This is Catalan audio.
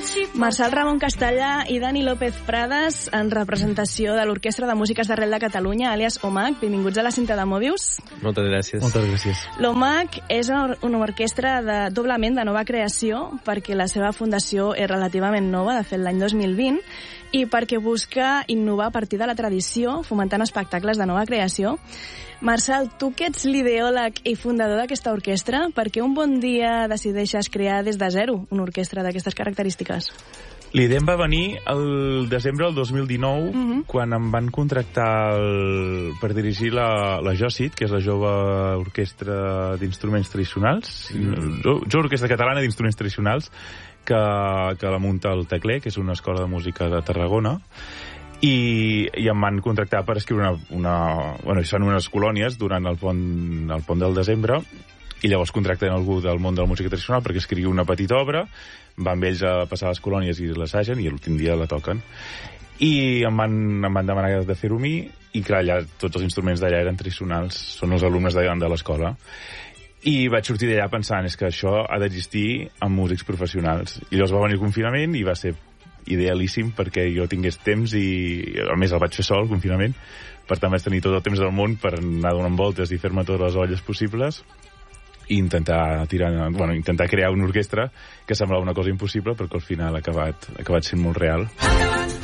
Marçal Ramon Castellà i Dani López Prades en representació de l'Orquestra de Músiques d'Arrel de Catalunya, àlies OMAC. Benvinguts a la cinta de Mòbius. Moltes gràcies. Moltes gràcies. L'OMAC és una orquestra doblement de nova creació perquè la seva fundació és relativament nova, de fet l'any 2020, i perquè busca innovar a partir de la tradició, fomentant espectacles de nova creació. Marçal, tu que ets l'ideòleg i fundador d'aquesta orquestra, per què un bon dia decideixes crear des de zero una orquestra d'aquestes característiques? L'idea em va venir el desembre del 2019, quan em van contractar per dirigir la JOCIT, que és la Jove Orquestra d'Instruments Tradicionals, Jove Orquestra Catalana d'Instruments Tradicionals, que la munta el Tecler, que és una escola de música de Tarragona, i em van contractar per escriure són unes colònies durant el pont del desembre, i llavors contracten algú del món de la música tradicional perquè escrigui una petita obra, van amb ells a passar les colònies i l'assagen, i l'últim dia la toquen. I em van demanar de fer-ho a mi, i clar, allà tots els instruments d'allà eren tradicionals, són els alumnes de l'escola. I vaig sortir d'allà pensant, és que això ha d'existir amb músics professionals. I llavors va venir el confinament i va ser idealíssim perquè jo tingués temps, i a més el vaig fer sol, el confinament, per tant vaig tenir tot el temps del món per anar donant voltes i fer-me totes les olles possibles i intentar crear una orquestra que semblava una cosa impossible, però que al final ha acabat sent molt real.